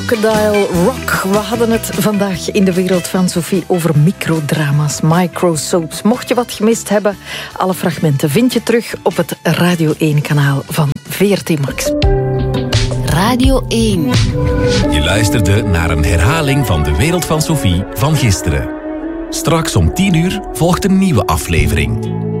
Crocodile Rock. We hadden het vandaag in de wereld van Sophie over microdrama's, microsoaps. Mocht je wat gemist hebben, alle fragmenten vind je terug op het Radio 1-kanaal van VRT Max. Radio 1. Je luisterde naar een herhaling van de wereld van Sophie van gisteren. Straks om 10 uur volgt een nieuwe aflevering.